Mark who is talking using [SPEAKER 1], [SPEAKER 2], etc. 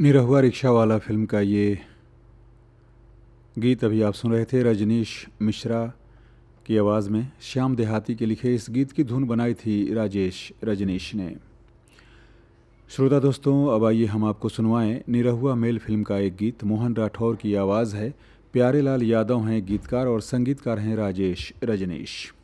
[SPEAKER 1] Nirahua rickshaw वाला film का ये गीत अभी आप सुन रहे थे रजनीश मिश्रा की आवाज़ में। श्याम देहाती के लिखे इस गीत की धुन बनाई थी राजेश रजनीश ने। श्रोता दोस्तों, अब आइए हम आपको सुनवाएं निरहुआ मेल फिल्म का एक गीत। मोहन राठौर की आवाज़ है, प्यारे लाल यादव हैं गीतकार और संगीतकार हैं राजेश रजनीश।